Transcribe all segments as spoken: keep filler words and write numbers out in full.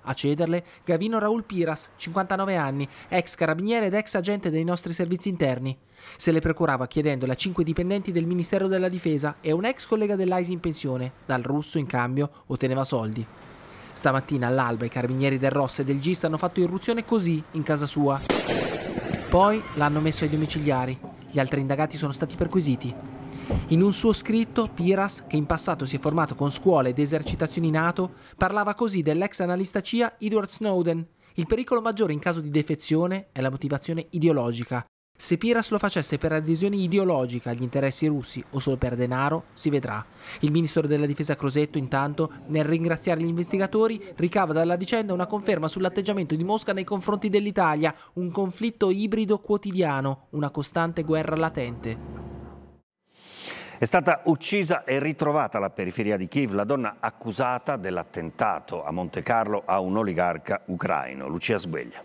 A cederle Gavino Raul Piras, cinquantanove anni, ex carabiniere ed ex agente dei nostri servizi interni. Se le procurava chiedendole a cinque dipendenti del Ministero della Difesa e un ex collega dell'A I S I in pensione. Dal russo in cambio otteneva soldi. Stamattina all'alba i carabinieri del R O S e del G I S hanno fatto irruzione così in casa sua. Poi l'hanno messo ai domiciliari. Gli altri indagati sono stati perquisiti. In un suo scritto, Piras, che in passato si è formato con scuole ed esercitazioni NATO, parlava così dell'ex analista C I A Edward Snowden. Il pericolo maggiore in caso di defezione è la motivazione ideologica. Se Piras lo facesse per adesione ideologica agli interessi russi o solo per denaro, si vedrà. Il ministro della difesa Crosetto, intanto, nel ringraziare gli investigatori, ricava dalla vicenda una conferma sull'atteggiamento di Mosca nei confronti dell'Italia, un conflitto ibrido quotidiano, una costante guerra latente. È stata uccisa e ritrovata alla periferia di Kiev la donna accusata dell'attentato a Montecarlo a un oligarca ucraino. Lucia Sgueglia.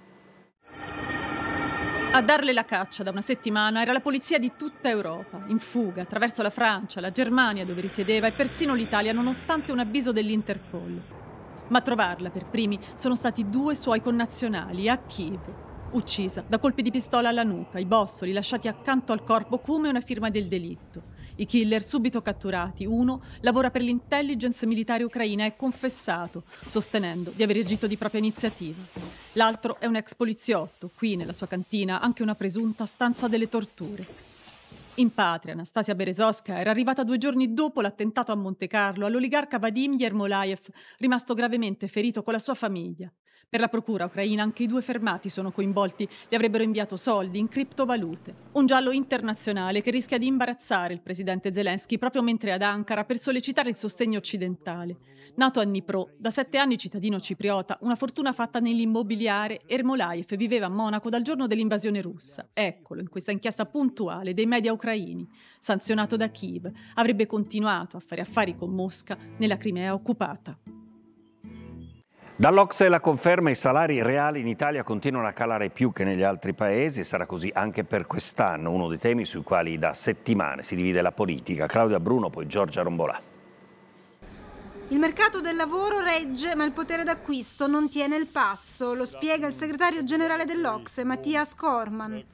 A darle la caccia da una settimana era la polizia di tutta Europa, in fuga attraverso la Francia, la Germania dove risiedeva e persino l'Italia, nonostante un avviso dell'Interpol. Ma a trovarla per primi sono stati due suoi connazionali a Kiev. Uccisa da colpi di pistola alla nuca, i bossoli lasciati accanto al corpo come una firma del delitto. I killer subito catturati. Uno lavora per l'intelligence militare ucraina e è confessato, sostenendo di aver agito di propria iniziativa. L'altro è un ex poliziotto, qui nella sua cantina anche una presunta stanza delle torture. In patria, Anastasia Berezovskaya era arrivata due giorni dopo l'attentato a Montecarlo all'oligarca Vadim Yermolayev, rimasto gravemente ferito con la sua famiglia. Per la procura ucraina anche i due fermati sono coinvolti, gli avrebbero inviato soldi in criptovalute. Un giallo internazionale che rischia di imbarazzare il presidente Zelensky proprio mentre è ad Ankara per sollecitare il sostegno occidentale. Nato a Dnipro, da sette anni cittadino cipriota, una fortuna fatta nell'immobiliare, Ermolayev viveva a Monaco dal giorno dell'invasione russa. Eccolo, in questa inchiesta puntuale dei media ucraini. Sanzionato da Kiev, avrebbe continuato a fare affari con Mosca nella Crimea occupata. Dall'O C S E la conferma: i salari reali in Italia continuano a calare più che negli altri paesi e sarà così anche per quest'anno, uno dei temi sui quali da settimane si divide la politica. Claudia Bruno, poi Giorgia Rombolà. Il mercato del lavoro regge, ma il potere d'acquisto non tiene il passo, lo spiega il segretario generale dell'O C S E, Mattias Cormann.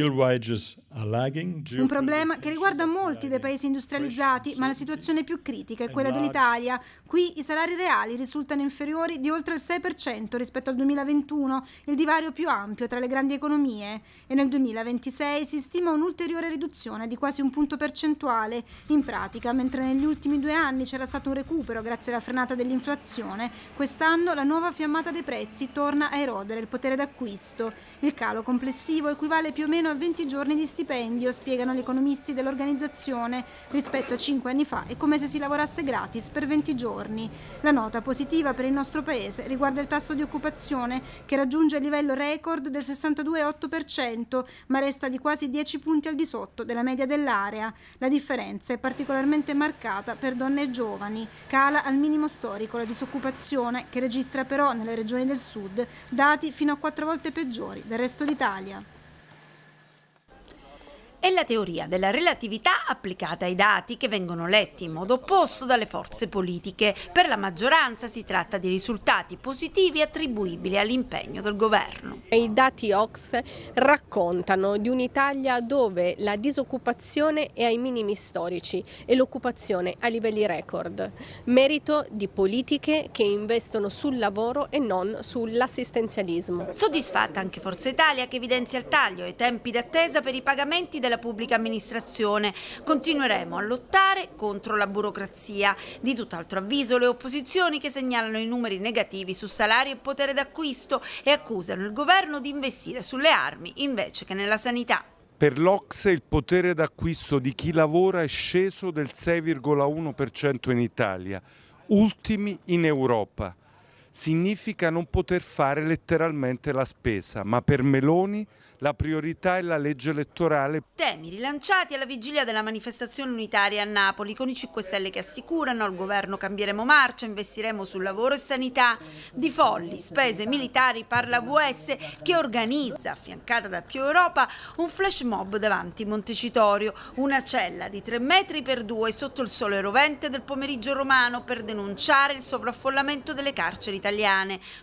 Un problema che riguarda molti dei paesi industrializzati, ma la situazione più critica è quella dell'Italia. Qui i salari reali risultano inferiori di oltre il sei per cento rispetto al duemilaventuno, il divario più ampio tra le grandi economie. E nel duemilaventisei si stima un'ulteriore riduzione di quasi un punto percentuale. In pratica, mentre negli ultimi due anni c'era stato un recupero grazie alla frenata dell'inflazione, quest'anno la nuova fiammata dei prezzi torna a erodere il potere d'acquisto. Il calo complessivo equivale più o meno a venti giorni di stipendio, spiegano gli economisti dell'organizzazione. Rispetto a cinque anni fa è come se si lavorasse gratis per venti giorni. La nota positiva per il nostro paese riguarda il tasso di occupazione, che raggiunge il livello record del sessantadue virgola otto per cento, ma resta di quasi dieci punti al di sotto della media dell'area. La differenza è particolarmente marcata per donne e giovani. Cala al minimo storico la disoccupazione, che registra però nelle regioni del sud dati fino a quattro volte peggiori del resto d'Italia. È la teoria della relatività applicata ai dati, che vengono letti in modo opposto dalle forze politiche. Per la maggioranza si tratta di risultati positivi attribuibili all'impegno del governo. I dati O C S E raccontano di un'Italia dove la disoccupazione è ai minimi storici e l'occupazione a livelli record, merito di politiche che investono sul lavoro e non sull'assistenzialismo. Soddisfatta anche Forza Italia, che evidenzia il taglio ai tempi d'attesa per i pagamenti della pubblica amministrazione. Continueremo a lottare contro la burocrazia. Di tutt'altro avviso le opposizioni, che segnalano i numeri negativi su salari e potere d'acquisto e accusano il governo di investire sulle armi invece che nella sanità. Per l'O C S E il potere d'acquisto di chi lavora è sceso del sei virgola uno per cento in Italia, ultimi in Europa. Significa non poter fare letteralmente la spesa, ma per Meloni la priorità è la legge elettorale. Temi rilanciati alla vigilia della manifestazione unitaria a Napoli, con i cinque Stelle che assicurano: al governo cambieremo marcia, investiremo sul lavoro e sanità. Di folli spese militari parla V S, che organizza, affiancata da Più Europa, un flash mob davanti Montecitorio, una cella di tre metri per due sotto il sole rovente del pomeriggio romano, per denunciare il sovraffollamento delle carceri italiane.